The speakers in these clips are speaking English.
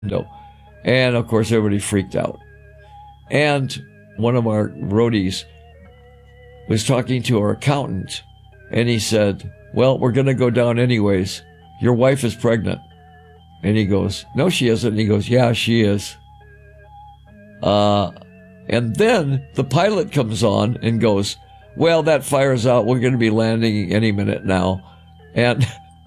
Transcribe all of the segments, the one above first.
window. And, of course, everybody freaked out. And one of our roadies was talking to our accountant, and he said, well, we're going to go down anyways. Your wife is pregnant. And he goes, no, she isn't. And he goes, yeah, she is. And then the pilot comes on and goes, well, that fire's out. We're going to be landing any minute now. And,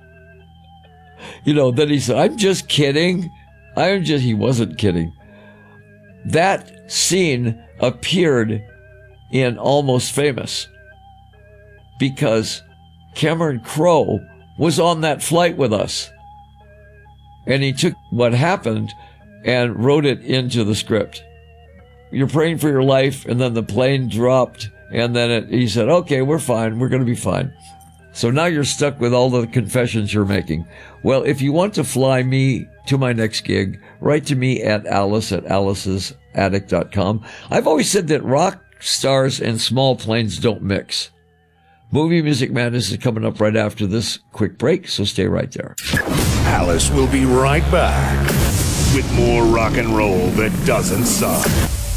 then he said, I'm just kidding. He wasn't kidding. That scene appeared in Almost Famous because Cameron Crowe was on that flight with us. And he took what happened and wrote it into the script. You're praying for your life, and then the plane dropped, and then he said, okay, we're fine. We're going to be fine. So now you're stuck with all the confessions you're making. Well, if you want to fly me to my next gig, write to me at alice@alice'sattic.com. I've always said that rock stars and small planes don't mix. Movie Music Madness is coming up right after this quick break, so stay right there. Alice will be right back with more rock and roll that doesn't suck.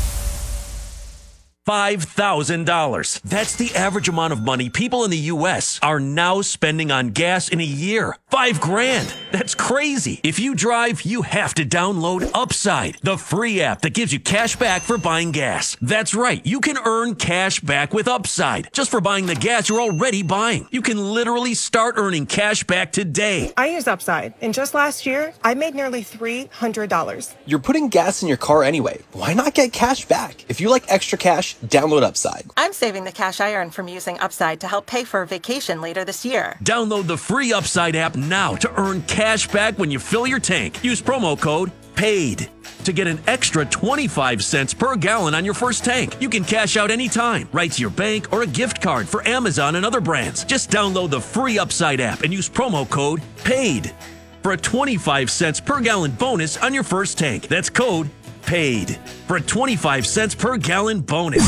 $5,000. That's the average amount of money people in the U.S. are now spending on gas in a year. $5,000. That's crazy. If you drive, you have to download Upside, the free app that gives you cash back for buying gas. That's right. You can earn cash back with Upside just for buying the gas you're already buying. You can literally start earning cash back today. I use Upside, and just last year, I made nearly $300. You're putting gas in your car anyway. Why not get cash back? If you like extra cash, download Upside. I'm saving the cash I earn from using Upside to help pay for a vacation later this year. Download the free Upside app now to earn cash back when you fill your tank. Use promo code PAID to get an extra 25 cents per gallon on your first tank. You can cash out anytime, right to your bank or a gift card for Amazon and other brands. Just download the free Upside app and use promo code PAID for a 25 cents per gallon bonus on your first tank. That's code PAID for a 25 cents per gallon bonus.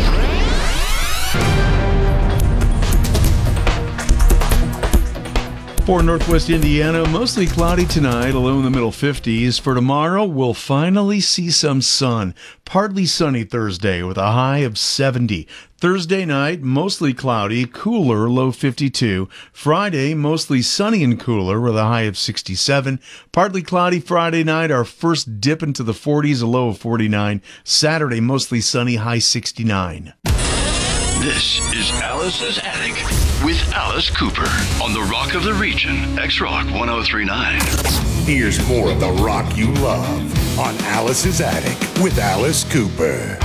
For Northwest Indiana, mostly cloudy tonight, low in the middle 50s. For tomorrow, we'll finally see some sun. Partly sunny Thursday with a high of 70. Thursday night, mostly cloudy, cooler, low 52. Friday, mostly sunny and cooler with a high of 67. Partly cloudy Friday night, our first dip into the 40s, a low of 49. Saturday, mostly sunny, high 69. This is Alice's Attic with Alice Cooper on the Rock of the Region, X-Rock 1039. Here's more of the rock you love on Alice's Attic with Alice Cooper.